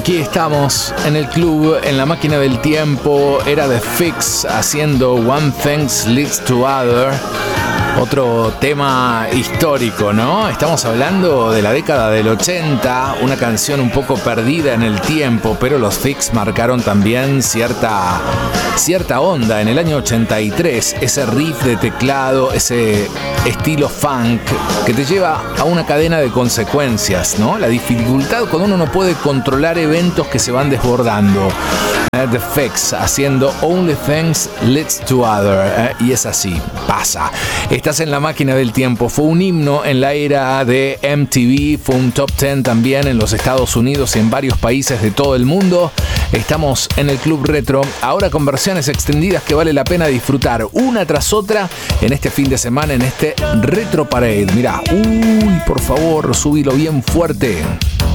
Aquí estamos en el club, en la máquina del tiempo. Era The Fix haciendo One Thing Leads to Other. Otro tema histórico, ¿no? Estamos hablando de la década del 80, una canción un poco perdida en el tiempo, pero los Fix marcaron también cierta onda en el año 83, ese riff de teclado, ese estilo funk que te lleva a una cadena de consecuencias, ¿no? La dificultad cuando uno no puede controlar eventos que se van desbordando. The Fix haciendo Only Things Leads to Other, y es así, pasa. Estás en la máquina del tiempo. Fue un himno en la era de MTV, fue un top 10 también en los Estados Unidos y en varios países de todo el mundo. Estamos en el Club Retro, ahora con versiones extendidas que vale la pena disfrutar una tras otra en este fin de semana, en este Retro Parade. Mirá, por favor, subilo bien fuerte.